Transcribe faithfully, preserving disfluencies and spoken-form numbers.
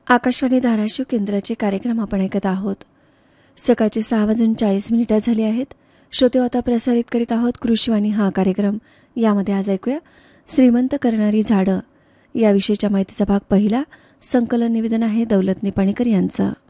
आकाशवाणी धाराशिव केंद्राचे कार्यक्रम आपण ऐकत आहोत. सकाळचे सहा वाजून चाळीस मिनिटं झाली आहेत. श्रोते आता प्रसारित करीत आहोत कृषीवाणी हा कार्यक्रम. यामध्ये आज ऐकूया श्रीमंत करणारी झाडं याविषयीच्या माहितीचा भाग पहिला. संकलन निवेदन आहे दौलत निपाणीकर यांचं.